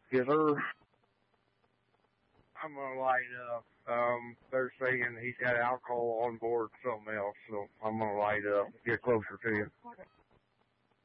Yes, sir. I'm gonna light up. They're saying he's got alcohol on board something else, so I'm gonna light up. Get closer to you.